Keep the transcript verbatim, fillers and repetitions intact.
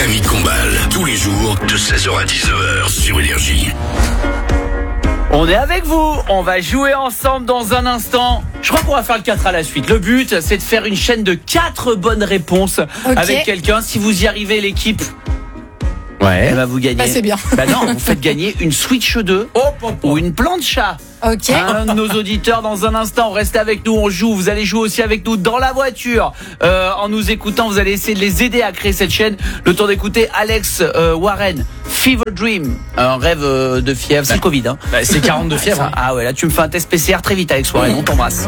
Camille Combal, tous les jours de seize heures à dix heures sur Énergie. On est avec vous, on va jouer ensemble dans un instant. Je crois qu'on va faire le quatre à la suite. Le but, c'est de faire une chaîne de quatre bonnes réponses okay. avec quelqu'un. Si vous y arrivez, l'équipe, ouais, elle va vous gagner. Bah, c'est bien. Bah non, vous faites gagner une Switch deux oh, oh, oh. ou une plancha. Ok. Un de nos auditeurs dans un instant, restez avec nous, on joue. Vous allez jouer aussi avec nous dans la voiture. Euh, en nous écoutant, vous allez essayer de les aider à créer cette chaîne. Le temps d'écouter Alex euh, Warren, Fever Dream, un rêve euh, de fièvre. C'est le Covid, hein. Bah, c'est quarante de fièvre. Ah ouais, là tu me fais un test P C R très vite, Alex Warren. On t'embrasse.